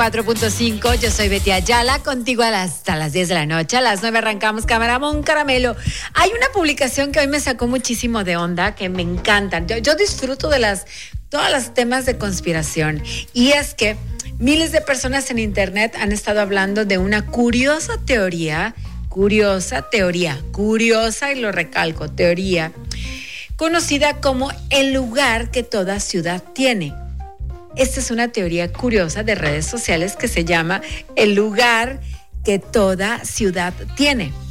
4.5, yo soy Betty Ayala, contigo hasta las 10 de la noche. A las 9 arrancamos Camarón Caramelo. Hay una publicación que hoy me sacó muchísimo de onda, que me encantan. Yo disfruto de todos los temas de conspiración. Y es que miles de personas en internet han estado hablando de una curiosa y lo recalco, teoría, conocida como el lugar que toda ciudad tiene. Esta es una teoría curiosa de redes sociales que se llama el lugar que toda ciudad tiene.